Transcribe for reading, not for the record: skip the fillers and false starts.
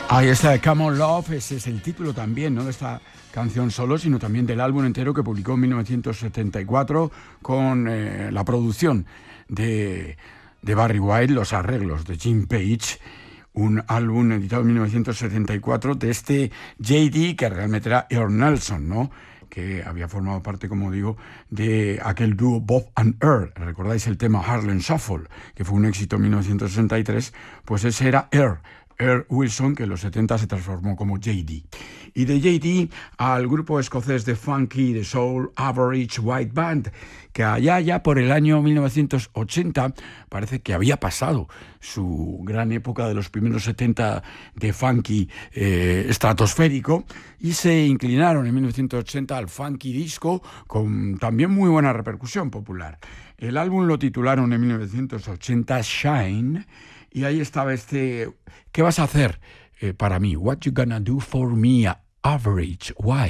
Ahí está, Come On Love, ese es el título también, no de esta canción solo, sino también del álbum entero que publicó en 1974 con la producción de Barry White, los arreglos de Jim Page, un álbum editado en 1974 de este J.D., que realmente era Earl Nelson, ¿no?, que había formado parte, como digo, de aquel dúo Bob and Earl. ¿Recordáis el tema Harlem Shuffle, que fue un éxito en 1963? Pues ese era Earl Wilson, que en los 70 se transformó como J.D. Y de J.D. al grupo escocés de funky, de soul, Average White Band, que allá ya por el año 1980 parece que había pasado su gran época de los primeros 70 de funky estratosférico, y se inclinaron en 1980 al funky disco con también muy buena repercusión popular. El álbum lo titularon en 1980 Shine, y ahí estaba este ¿qué vas a hacer para mí? What you gonna do for me? Average White